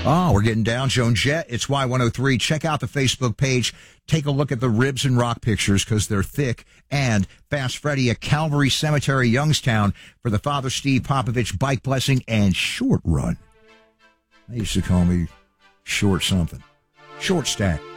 Oh, we're getting down, Joan Jett. It's Y103. Check out the Facebook page. Take a look at the ribs and rock pictures because they're thick. And Fast Freddy at Calvary Cemetery, Youngstown for the Father Steve Popovich Bike Blessing and Short Run. They used to call me Short something. Short Stack.